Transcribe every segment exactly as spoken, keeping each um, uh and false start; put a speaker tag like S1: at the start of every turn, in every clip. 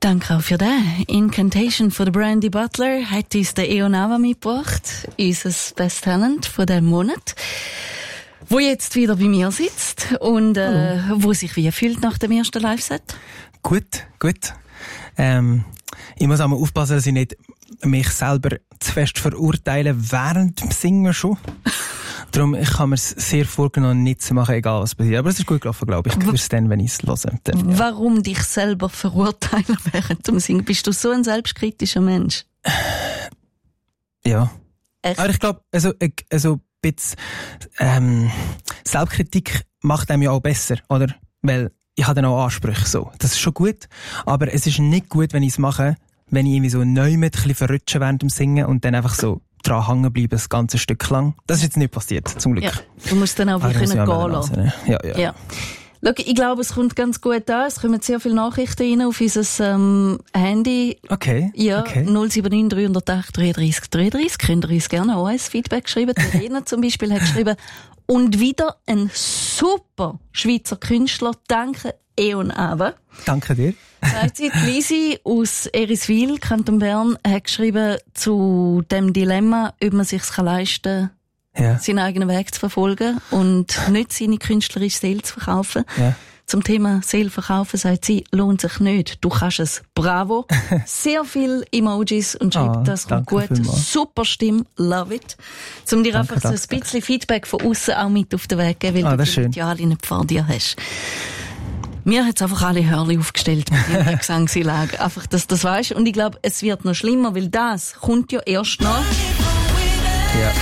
S1: Danke auch für das. Incantation von der Brandy Butler hat uns der Eon Ava mitgebracht, unser Best Talent von diesem Monat, wo jetzt wieder bei mir sitzt und äh, wo sich wie fühlt nach dem ersten Live-Set.
S2: Gut, gut. Ähm, ich muss auch mal aufpassen, dass ich nicht mich selber zu fest verurteile während dem Singen schon. Darum, ich kann mir es sehr vorgenommen, nicht zu machen, egal was passiert. Aber es ist gut gelaufen, glaube ich. Ich höre es dann, wenn ich es höre. Dann, ja.
S1: Warum dich selber verurteilen während dem Singen? Bist du so ein selbstkritischer Mensch?
S2: Ja.
S1: Echt?
S2: Aber ich glaube, also, also, ein bisschen, ähm, Selbstkritik macht einem ja auch besser, oder? Weil ich habe dann auch Ansprüche, so. Das ist schon gut. Aber es ist nicht gut, wenn ich es mache, wenn ich irgendwie so neu mit ein bisschen verrutsche während dem Singen und dann einfach so dran hängen bleiben, das ganze Stück lang. Das ist jetzt nicht passiert, zum Glück.
S1: Ja, du musst dann auch wirklich gehen lassen.
S2: Ja, ja.
S1: ja. Schau, ich glaube, es kommt ganz gut an. Es kommen sehr viele Nachrichten rein auf unser ähm, Handy.
S2: Okay.
S1: Ja,
S2: okay.
S1: null sieben neun drei null acht drei drei drei drei. Könnt ihr uns gerne auch ein Feedback schreiben. Die Irene zum Beispiel hat geschrieben, und wieder ein super Schweizer Künstler. Danke, Eon Ava.
S2: Danke dir.
S1: Gleichzeitig Lisi aus Eriswil, Kanton Bern, hat geschrieben zu dem Dilemma, ob man sich leisten kann,
S2: ja.
S1: seinen eigenen Weg zu verfolgen und nicht seine künstlerische Seele zu verkaufen.
S2: Ja.
S1: Zum Thema Seele verkaufen sagt sie, lohnt sich nicht. Du kannst es. Bravo. Sehr viele Emojis und schreibt,
S2: oh,
S1: das kommt gut.
S2: Vielmals.
S1: Super Stimme. Love it. Um dir
S2: danke,
S1: einfach
S2: danke,
S1: so ein bisschen Feedback von außen auch mit auf den Weg geben, weil
S2: ah,
S1: du die Ideale nicht vor dir hast. Mir hat es einfach alle Hörli aufgestellt mit ihrer Gesangseinlage. Einfach, dass du das weisst. Und ich glaube, es wird noch schlimmer, weil das kommt ja erst noch.
S2: Ja.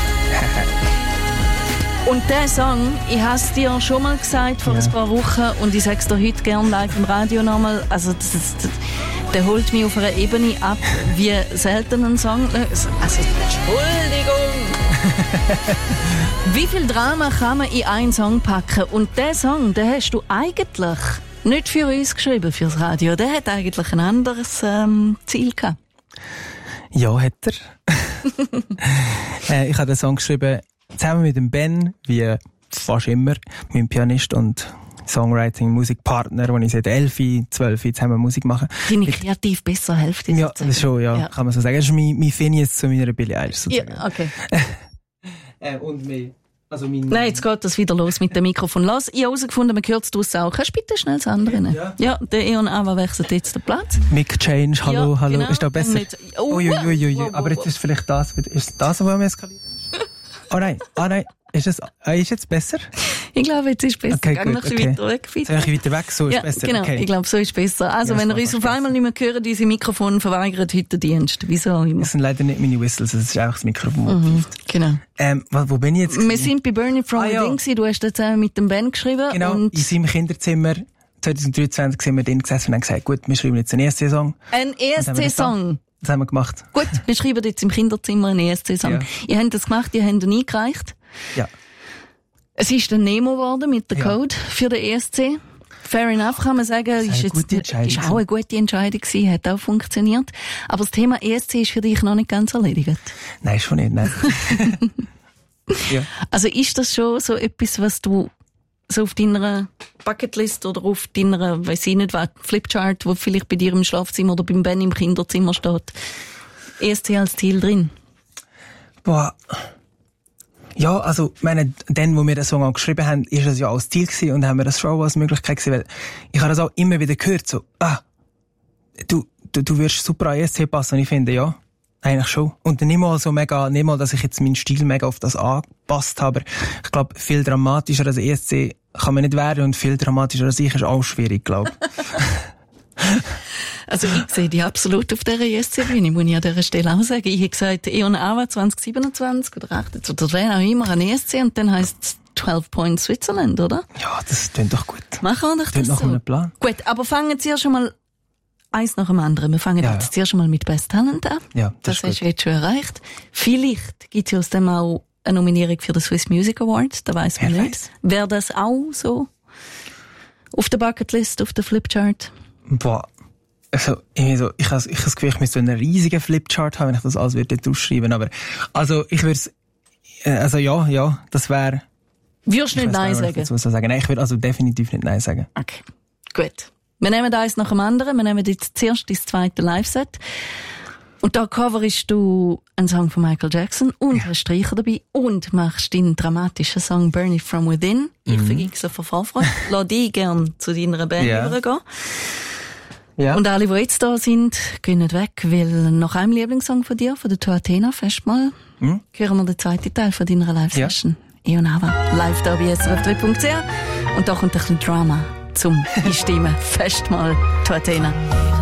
S1: Und der Song, ich habe es dir schon mal gesagt vor ja. ein paar Wochen und ich sage es dir heute gerne live im Radio nochmal. Also, das, das, das, der holt mich auf einer Ebene ab, wie selten ein Song. Also, Entschuldigung! Wie viel Drama kann man in einen Song packen? Und der Song, den hast du eigentlich nicht für uns geschrieben, fürs Radio. Der hat eigentlich ein anderes ähm, Ziel gehabt.
S2: Ja, hat er. äh, ich habe den Song geschrieben zusammen mit dem Ben, wie fast immer, meinem Pianist und Songwriting-Musikpartner, wo ich seit elf, zwölf zusammen Musik mache.
S1: Deine kreativ bessere Hälfte.
S2: Ja, das ist schon, ja, ja, kann man so sagen. Das ist mein, mein Phineas zu meiner Billie Eilish, sozusagen.
S1: Ja, okay.
S2: äh, und mein, also mein...
S1: Nein, jetzt geht das wieder los mit dem Mikrofon. Lass, ich habe herausgefunden, man hört es draussen auch. Kannst du bitte schnell das andere nehmen? Ja. Ja, der Eon Ava wechselt jetzt den Platz.
S2: Mic Change, hallo,
S1: ja,
S2: hallo.
S1: Genau.
S2: Ist das besser?
S1: Mit, oh,
S2: Uiuiui, ui, ui, ui.
S1: wow, wow,
S2: aber jetzt ist vielleicht das, ist das, was am eskaliert ist? Oh nein, oh nein. Ist es, äh, ist jetzt besser?
S1: Ich glaube, jetzt ist es besser.
S2: Okay,
S1: Geh
S2: gut,
S1: noch ein
S2: okay.
S1: weiter weg, bitte.
S2: Soll ich weiter weg? So ist
S1: ja,
S2: besser.
S1: Genau,
S2: okay.
S1: Ich glaube, so ist besser. Also,
S2: ja,
S1: wenn ihr uns auf einmal nicht mehr hören, diese Mikrofon verweigert heute den Dienst. Wieso auch immer.
S2: Das sind leider nicht meine Whistles, das ist einfach das Mikrofon.
S1: Mhm, genau.
S2: Ähm, wo, wo bin ich jetzt?
S1: Wir sind bei Burning From
S2: ah, ja.
S1: Within. Du hast jetzt mit dem Ben geschrieben.
S2: Genau,
S1: und
S2: in seinem Kinderzimmer zwanzig dreiundzwanzig sind wir drin gesessen und haben gesagt, gut, wir schreiben jetzt einen E S C-Song.
S1: Ein E S C-Song?
S2: Das haben wir gemacht.
S1: Gut, wir schreiben jetzt im Kinderzimmer einen E S C-Song. Ja. Ihr habt das gemacht, ihr habt ihn eingereicht.
S2: Ja.
S1: Es ist ein Nemo geworden mit dem
S2: ja.
S1: Code für den E S C. Fair enough, kann man sagen.
S2: Das
S1: ist,
S2: ist,
S1: jetzt, ist auch eine gute Entscheidung gewesen, hat auch funktioniert. Aber das Thema E S C ist für dich noch nicht ganz erledigt.
S2: Nein, schon nicht, nein. ja.
S1: Also ist das schon so etwas, was du so auf deiner Bucketlist oder auf deiner, weiss ich nicht was, Flipchart, wo vielleicht bei dir im Schlafzimmer oder beim Ben im Kinderzimmer steht, E S C als Ziel drin?
S2: Boah. Ja, also, ich meine, dann, wo wir den Song auch geschrieben haben, ist das ja als Ziel gewesen und haben wir das schon auch als Möglichkeit gesehen, weil ich habe das auch immer wieder gehört, so, ah, du, du, du wirst super an E S C passen, und ich finde, ja, eigentlich schon. Und nicht mal so mega, nicht mal, dass ich jetzt meinen Stil mega auf das angepasst habe, aber ich glaube, viel dramatischer als E S C kann man nicht werden und viel dramatischer als ich ist auch schwierig, glaube ich.
S1: Also ich sehe die absolut auf dieser E S C-Bühne, muss ich an dieser Stelle auch sagen. Ich habe gesagt, Eon Ava zwanzig siebenundzwanzig oder achtundzwanzig oder wer auch immer ein E S C und dann heisst es zwölf Points Switzerland, oder?
S2: Ja, das klingt doch gut.
S1: Machen wir doch das
S2: nach
S1: so.
S2: einem Plan.
S1: Gut, aber fangen Sie ja schon mal eins nach dem anderen. Wir fangen
S2: ja,
S1: jetzt
S2: ja.
S1: zuerst schon mal mit Best Talent an.
S2: Ja, das,
S1: das hast du jetzt schon erreicht. Vielleicht gibt es ja aus dem auch eine Nominierung für den Swiss Music Awards, da weiss man
S2: Wer
S1: nicht.
S2: Weiss?
S1: Wäre das auch so auf der Bucketlist, auf der Flipchart?
S2: Boah. Also, ich, so, ich habe ich das Gefühl, ich müsste einen riesigen Flipchart haben, wenn ich das alles würde ausschreiben. Aber, also, ich würde äh, also ja, ja, das wäre...
S1: Würdest du nicht Nein sagen?
S2: Dazu sagen? Nein, ich würde also definitiv nicht Nein sagen.
S1: Okay, gut. Wir nehmen eins nach dem anderen. Wir nehmen jetzt zuerst das zweite Live-Set. Und da coverst du einen Song von Michael Jackson und ja. hast Streicher dabei und machst deinen dramatischen Song Burn It From Within. Ich mhm. vergib so von Vorfreude. Lass dich gern zu deiner Band ja. übergehen. Ja. Und alle, die jetzt da sind, gehen nicht weg, weil nach einem Lieblingssong von dir, von der Tour Athena, Festmal, mhm. hören wir den zweiten Teil von deiner Live-Session. Ja. Eonava, live da bei S R F drei Punkt C H. Und da kommt ein bisschen Drama zum Einstimmen. Festmal, Tour Athena.